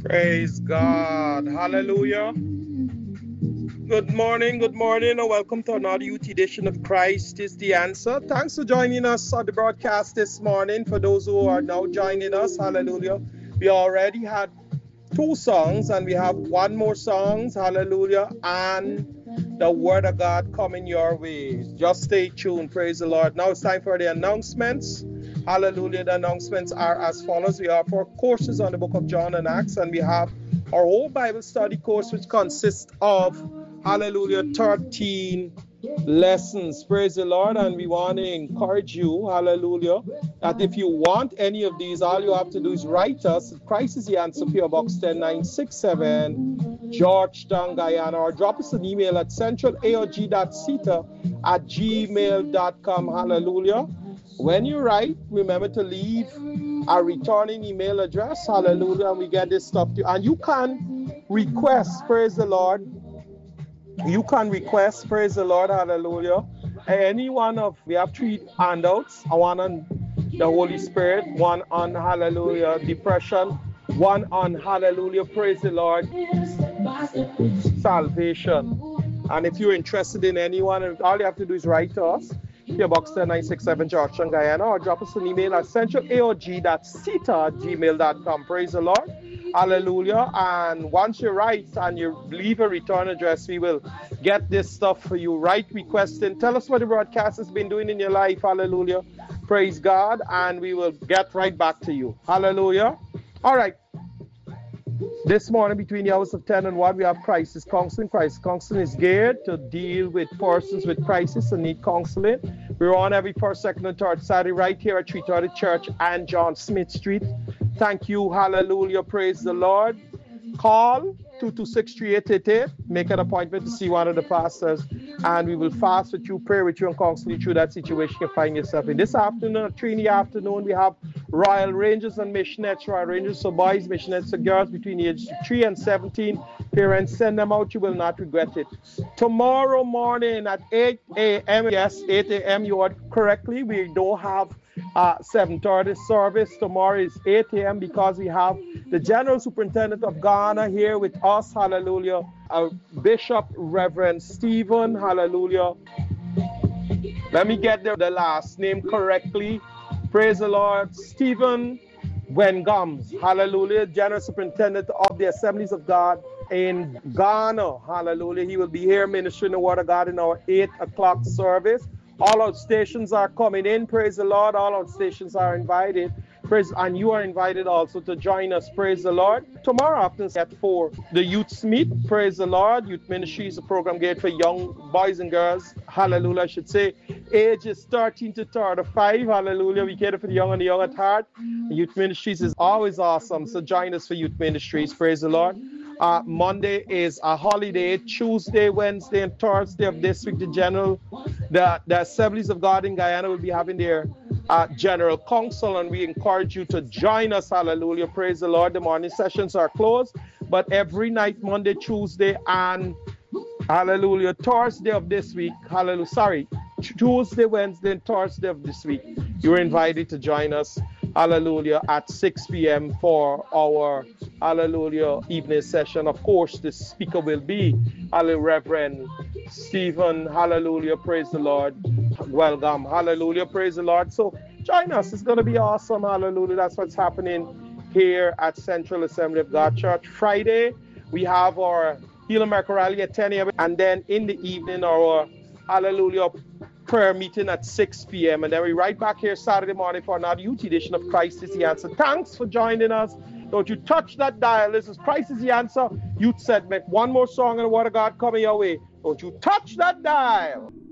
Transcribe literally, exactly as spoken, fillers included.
Praise God. Hallelujah. Good morning, good morning, and welcome to another youth edition of Christ is the Answer. Thanks for joining us on the broadcast this morning. For those who are now joining us, hallelujah. We already had two songs, and we have one more song, hallelujah, and the Word of God coming your way. Just stay tuned, praise the Lord. Now it's time for the announcements. Hallelujah. The announcements are as follows. We have four courses on the book of John and Acts, and we have our whole Bible study course, which consists of, hallelujah, thirteen lessons. Praise the Lord. And we want to encourage you, hallelujah, that if you want any of these, all you have to do is write us. Christ is the Answer, P O Box one zero nine six seven, Georgetown, Guyana, or drop us an email at central a o g dot c e t a at gmail dot com. Hallelujah. When you write, remember to leave a returning email address. Hallelujah. And we get this stuff to you. And you can request, praise the Lord. You can request, praise the Lord, hallelujah. Any one of, we have three handouts, one on the Holy Spirit, one on, hallelujah, depression, one on, hallelujah, praise the Lord, salvation. And if you're interested in any one, all you have to do is write to us, P O Box one nine six seven, Georgetown, Guyana, or drop us an email at central a o g dot c e t a at gmail dot com. Praise the Lord. Hallelujah. And once you write and you leave a return address, we will get this stuff for you. Write requesting. Tell us what the broadcast has been doing in your life. Hallelujah. Praise God. And we will get right back to you. Hallelujah. All right. This morning, between the hours of ten and one, we have crisis counseling. Crisis counseling is geared to deal with persons with crisis and need counseling. We're on every first, second, and third Saturday right here at three thirty Church and John Smith Street. Thank you. Hallelujah. Praise the Lord. Call two two six, three eight eight eight. Make an appointment to see one of the pastors, and we will fast with you, pray with you, and counsel you through that situation you find yourself in. This afternoon, at three in the afternoon, we have Royal Rangers and Missionettes. Royal Rangers for boys, Missionettes for girls between the ages of three and seventeen. Parents, send them out. You will not regret it. Tomorrow morning at eight a m Yes, eight a m You heard correctly. We don't have uh, seven thirty service. Tomorrow is eight a m because we have the General Superintendent of Ghana here with us. Hallelujah. Uh, Bishop Reverend Stephen. Hallelujah. Let me get the, the last name correctly. Praise the Lord. Stephen Wengums. Hallelujah. General Superintendent of the Assemblies of God in Ghana. Hallelujah. He will be here ministering the Word of God in our eight o'clock service. All our stations are coming in. Praise the Lord. All our stations are invited. Praise, and you are invited also to join us. Praise the Lord. Tomorrow afternoon at four, the Youth Meet. Praise the Lord. Youth Ministry is a program geared for young boys and girls. Hallelujah, I should say. Ages thirteen to thirty-five. Hallelujah. We cater for the young and the young at heart. Youth Ministries is always awesome. So join us for Youth Ministries. Praise the Lord. Uh, Monday is a holiday. Tuesday, Wednesday, and Thursday of this week, the general, the, the Assemblies of God in Guyana will be having their uh, general council, and we encourage you to join us. Hallelujah. Praise the Lord. The morning sessions are closed, but every night, Monday, Tuesday, and hallelujah, Thursday of this week, hallelujah, sorry, Tuesday, Wednesday, and Thursday of this week, you're invited to join us. Hallelujah, at six p m for our, hallelujah, evening session. Of course, the speaker will be, hallelujah, Reverend Stephen, hallelujah, praise the Lord. Welcome, hallelujah, praise the Lord. So join us. It's going to be awesome, hallelujah. That's what's happening here at Central Assembly of God Church. Friday, we have our Healing Miracle Rally at ten a m And then in the evening, our, hallelujah, prayer meeting at six p m And then we right back here Saturday morning for another youth edition of Christ is the Answer. Thanks for joining us. Don't you touch that dial. This is Christ is the Answer youth segment. One more song and the Word of God coming your way. Don't you touch that dial.